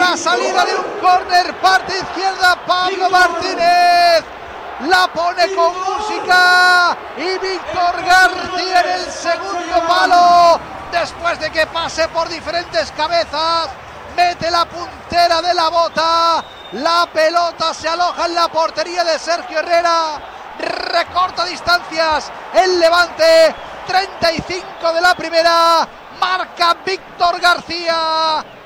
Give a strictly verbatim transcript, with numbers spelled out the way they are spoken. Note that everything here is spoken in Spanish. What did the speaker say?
La salida de un córner, parte izquierda, Pablo Martínez. La pone con música y Víctor García en el segundo palo. Después de que pase por diferentes cabezas, mete la puntera de la bota. La pelota se aloja en la portería de Sergio Herrera. Recorta distancias el Levante. treinta y cinco de la primera. Marca Víctor García.